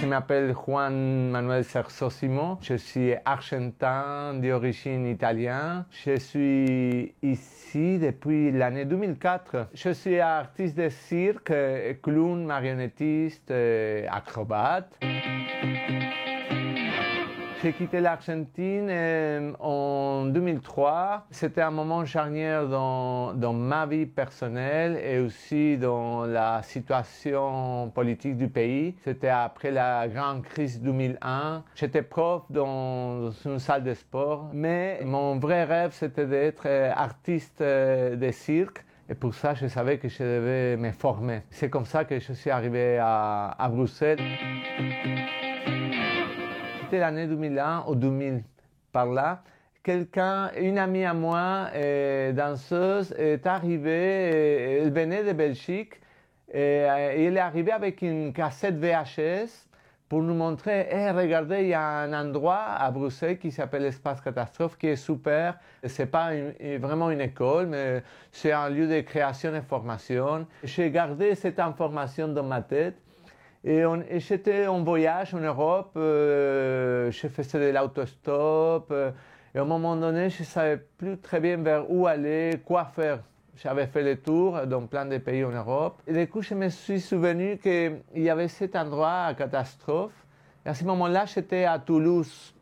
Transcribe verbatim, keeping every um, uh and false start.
Je m'appelle Juan Manuel Cerceau Simon. Je suis argentin d'origine italienne. Je suis ici depuis l'année deux mille quatre. Je suis artiste de cirque, clown, marionnettiste, acrobate. J'ai quitté l'Argentine euh, en deux mille trois. C'était un moment charnière dans, dans ma vie personnelle et aussi dans la situation politique du pays. C'était après la grande crise deux mille un. J'étais prof dans une salle de sport, mais mon vrai rêve, c'était d'être artiste de cirque. Et pour ça, je savais que je devais me former. C'est comme ça que je suis arrivé à, à Bruxelles. C'était l'année deux mille un ou deux mille, par là. Quelqu'un, une amie à moi, euh, danseuse, est arrivée, elle venait de Belgique, et, et elle est arrivée avec une cassette V H S pour nous montrer, hey, regardez, il y a un endroit à Bruxelles qui s'appelle l'Espace Catastrophe, qui est super. C'est pas une, vraiment une école, mais c'est un lieu de création et formation. J'ai gardé cette information dans ma tête. Et, on, et j'étais en voyage en Europe, euh, je faisais de l'autostop, euh, et à un moment donné, je ne savais plus très bien vers où aller, quoi faire. J'avais fait le tour dans plein de pays en Europe. Et du coup, je me suis souvenu qu'il y avait cet endroit à Catastrophe. Et à ce moment-là, j'étais à Toulouse.